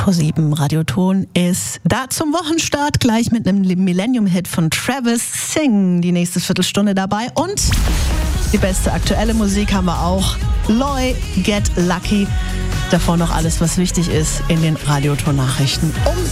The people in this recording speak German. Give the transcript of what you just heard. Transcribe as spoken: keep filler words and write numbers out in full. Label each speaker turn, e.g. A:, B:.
A: vor sieben. Radioton ist da zum Wochenstart, gleich mit einem Millennium-Hit von Travis. Sing, die nächste Viertelstunde dabei. Und die beste aktuelle Musik haben wir auch. Loy, Get Lucky. Davor noch alles, was wichtig ist in den Radioton-Nachrichten um